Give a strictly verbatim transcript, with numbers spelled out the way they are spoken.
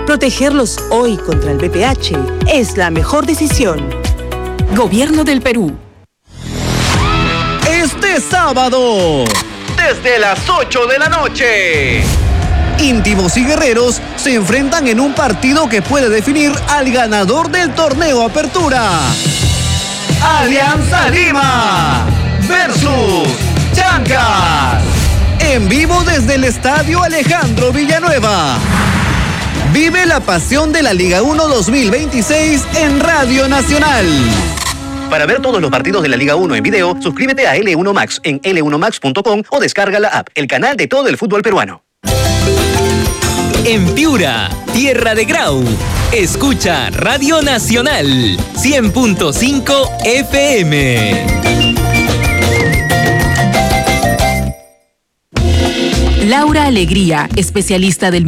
Protegerlos hoy contra el V P H es la mejor decisión. Gobierno del Perú. Este sábado, desde las ocho de la noche, Íntimos y Guerreros se enfrentan en un partido que puede definir al ganador del torneo Apertura. Alianza Lima versus Chancas. En vivo desde el Estadio Alejandro Villanueva. Vive la pasión de la Liga uno dos mil veintiséis en Radio Nacional. Para ver todos los partidos de la Liga uno en video, suscríbete a L uno Max en ele uno max punto com o descarga la app, el canal de todo el fútbol peruano. En Piura, tierra de Grau, escucha Radio Nacional cien punto cinco F M. Laura Alegría, especialista del